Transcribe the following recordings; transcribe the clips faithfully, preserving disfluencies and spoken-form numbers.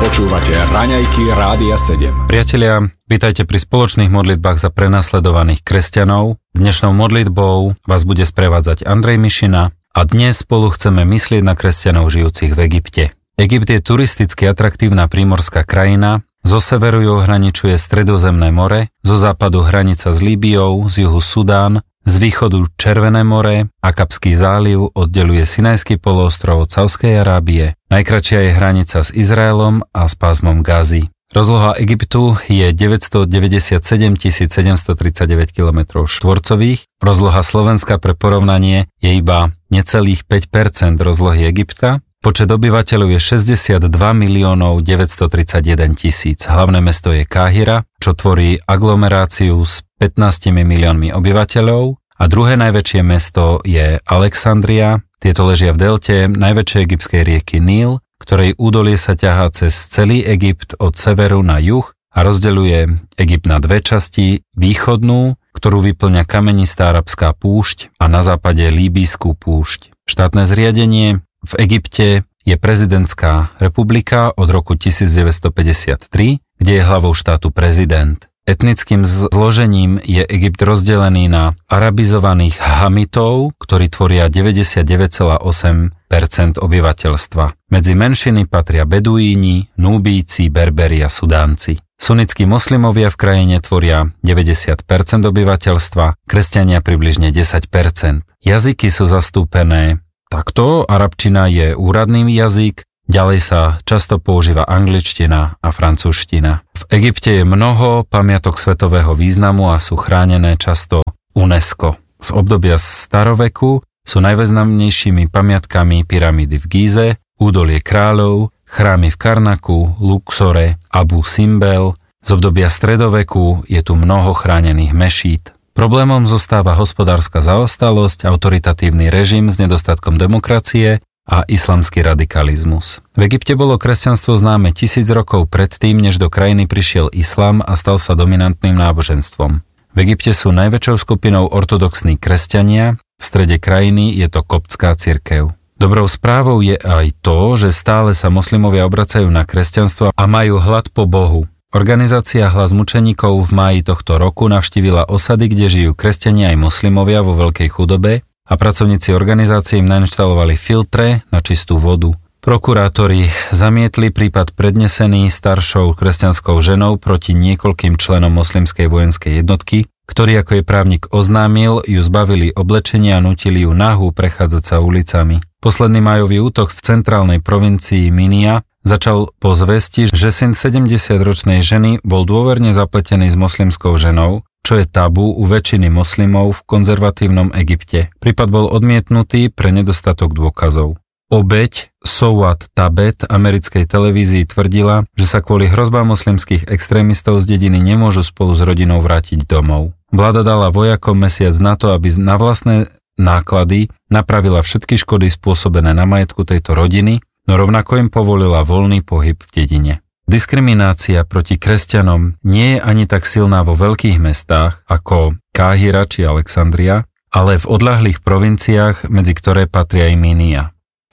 Počúvate Raňajky Rádia sedem. Priatelia, vítajte pri spoločných modlitbách za prenasledovaných kresťanov. Dnešnou modlitbou vás bude sprevádzať Andrej Mišina a dnes spolu chceme myslieť na kresťanov žijúcich v Egypte. Egypt je turisticky atraktívna prímorská krajina, zo severu ju ohraničuje Stredozemné more, zo západu hranica s Líbiou, z juhu Sudán, z východu Červené more, Akabský záliv oddeľuje Sinajský poloostrov od Saudskej Arábie, najkratšia je hranica s Izraelom a s pásmom Gazy. Rozloha Egyptu je deväťstodeväťdesiatsedem tisíc sedemstotridsaťdeväť kilometrov štvorcových, rozloha Slovenska pre porovnanie je iba necelých päť percent rozlohy Egypta, počet obyvateľov je šesťdesiatdva miliónov deväťstotridsaťjeden tisíc. Hlavné mesto je Káhira, čo tvorí aglomeráciu s pätnástimi miliónmi obyvateľov a druhé najväčšie mesto je Alexandria. Tieto ležia v delte najväčšej egyptskej rieky Níl, ktorej údolie sa ťahá cez celý Egypt od severu na juh a rozdeľuje Egypt na dve časti, východnú, ktorú vyplňa kamenistá arabská púšť a na západe líbyjskú púšť. Štátne zriadenie v Egypte je prezidentská republika od roku devätnásťstopäťdesiattri, kde je hlavou štátu prezident. Etnickým zložením je Egypt rozdelený na arabizovaných Hamitov, ktorí tvoria deväťdesiatdeväť celá osem percent obyvateľstva. Medzi menšiny patria Beduíni, Núbíci, Berberi a Sudánci. Sunnickí moslimovia v krajine tvoria deväťdesiat percent obyvateľstva, kresťania približne desať percent. Jazyky sú zastúpené takto, arabčina je úradný jazyk, ďalej sa často používa angličtina a francúzština. V Egypte je mnoho pamiatok svetového významu a sú chránené často UNESCO. Z obdobia staroveku sú najvýznamnejšími pamiatkami pyramídy v Gíze, údolie kráľov, chrámy v Karnaku, Luxore, Abu Simbel. Z obdobia stredoveku je tu mnoho chránených mešít. Problémom zostáva hospodárska zaostalosť, autoritatívny režim s nedostatkom demokracie a islamský radikalizmus. V Egypte bolo kresťanstvo známe tisíc rokov predtým, než do krajiny prišiel islám a stal sa dominantným náboženstvom. V Egypte sú najväčšou skupinou ortodoxní kresťania, v strede krajiny je to koptská cirkev. Dobrou správou je aj to, že stále sa moslimovia obracajú na kresťanstvo a majú hlad po Bohu. Organizácia Hlas mučeníkov v máji tohto roku navštívila osady, kde žijú kresťania aj moslimovia vo veľkej chudobe a pracovníci organizácie im nainštalovali filtre na čistú vodu. Prokurátori zamietli prípad prednesený staršou kresťanskou ženou proti niekoľkým členom moslimskej vojenskej jednotky, ktorý, ako jej právnik oznámil, ju zbavili oblečenia a nutili ju nahú prechádzať sa ulicami. Posledný májový útok z centrálnej provincii Minia začal po zvesti, že syn sedemdesiatročnej ženy bol dôverne zapletený s moslimskou ženou, čo je tabu u väčšiny moslimov v konzervatívnom Egypte. Prípad bol odmietnutý pre nedostatok dôkazov. Obeť Sowat Tabet americkej televízii tvrdila, že sa kvôli hrozbám moslimských extrémistov z dediny nemôžu spolu s rodinou vrátiť domov. Vláda dala vojakom mesiac na to, aby na vlastné náklady napravila všetky škody spôsobené na majetku tejto rodiny, no rovnako im povolila voľný pohyb v dedine. Diskriminácia proti kresťanom nie je ani tak silná vo veľkých mestách ako Káhira či Alexandria, ale v odľahlých provinciách, medzi ktoré patria aj Minia.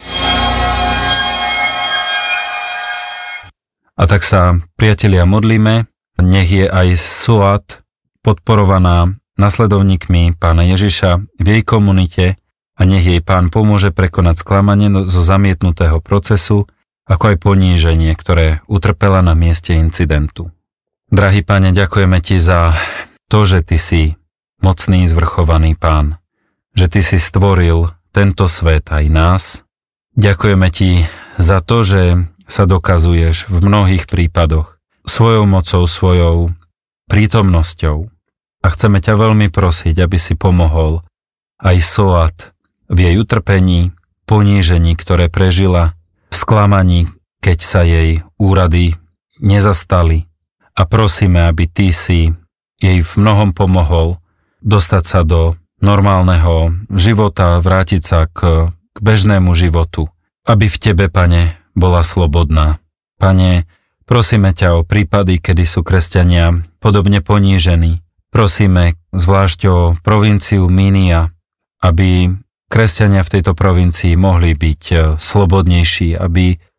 A tak sa, priatelia, modlíme, nech je aj Suat podporovaná nasledovníkmi Pána Ježiša v jej komunite a nech jej Pán pomôže prekonať sklamanie zo zamietnutého procesu, ako aj poníženie, ktoré utrpela na mieste incidentu. Drahý Pane, ďakujeme Ti za to, že Ty si mocný, zvrchovaný Pán, že Ty si stvoril tento svet aj nás. Ďakujeme Ti za to, že sa dokazuješ v mnohých prípadoch svojou mocou, svojou prítomnosťou. A chceme ťa veľmi prosiť, aby si pomohol aj Soat v jej utrpení, ponížení, ktoré prežila, v sklamaní, keď sa jej úrady nezastali. A prosíme, aby Ty si jej v mnohom pomohol dostať sa do normálneho života, vrátiť sa k, k bežnému životu. Aby v Tebe, Pane, bola slobodná. Pane, prosíme ťa o prípady, kedy sú kresťania podobne ponížení. Prosíme zvlášť o provinciu Minia, aby kresťania v tejto provincii mohli byť slobodnejší, aby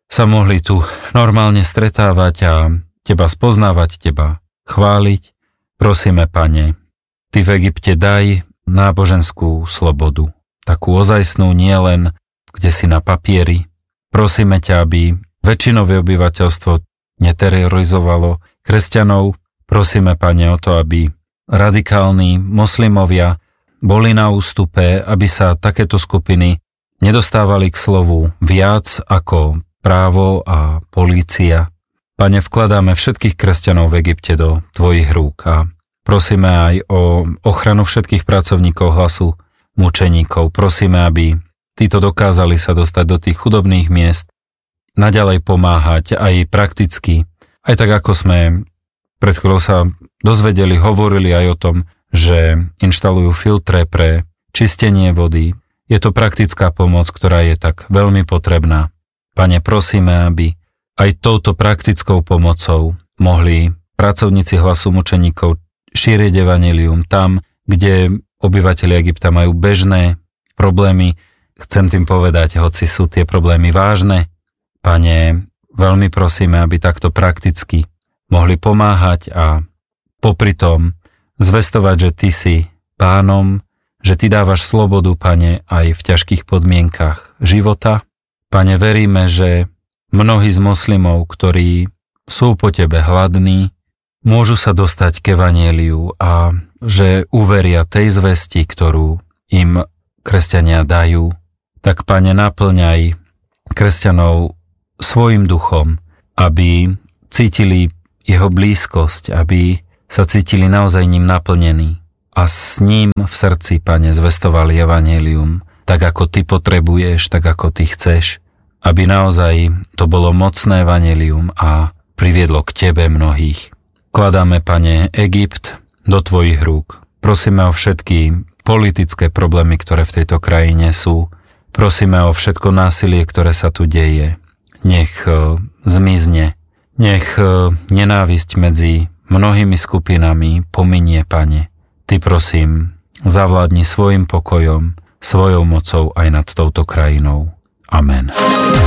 sa mohli tu normálne stretávať a teba spoznávať, teba chváliť. Prosíme, Pane, Ty v Egypte daj náboženskú slobodu, takú ozajstnú, nielen kde si na papieri. Prosíme ťa, aby väčšinové obyvateľstvo neterorizovalo kresťanov. Prosíme, Pane, o to, aby radikálni moslimovia boli na ústupe, aby sa takéto skupiny nedostávali k slovu viac ako právo a polícia. Pane, vkladáme všetkých kresťanov v Egypte do Tvojich rúk a prosíme aj o ochranu všetkých pracovníkov Hlasu mučeníkov. Prosíme, aby títo dokázali sa dostať do tých chudobných miest, naďalej pomáhať aj prakticky. Aj tak, ako sme pred chvíľou sa dozvedeli, hovorili aj o tom, že inštalujú filtre pre čistenie vody. Je to praktická pomoc, ktorá je tak veľmi potrebná. Pane, prosíme, aby aj touto praktickou pomocou mohli pracovníci Hlasu mučeníkov šíriť evanjelium tam, kde obyvatelia Egypta majú bežné problémy. Chcem tým povedať, hoci sú tie problémy vážne, Pane, veľmi prosíme, aby takto prakticky mohli pomáhať a popri tom zvestovať, že Ty si Pánom, že Ty dávaš slobodu, Pane, aj v ťažkých podmienkach života. Pane, veríme, že mnohí z moslimov, ktorí sú po Tebe hladní, môžu sa dostať k evanjeliu a že uveria tej zvesti, ktorú im kresťania dajú. Tak, Pane, naplňaj kresťanov svojim duchom, aby cítili jeho blízkosť, aby sa cítili naozaj ním naplnení a s ním v srdci, Pane, zvestovali evanjelium, tak ako Ty potrebuješ, tak ako Ty chceš, aby naozaj to bolo mocné evanjelium a priviedlo k Tebe mnohých. Kladáme, Pane, Egypt do Tvojich rúk. Prosíme o všetky politické problémy, ktoré v tejto krajine sú. Prosíme o všetko násilie, ktoré sa tu deje. Nech uh, zmizne. Nech uh, nenávisť medzi mnohými skupinami pominie, Pane. Ty, prosím, zavládni svojim pokojom, svojou mocou aj nad touto krajinou. Amen.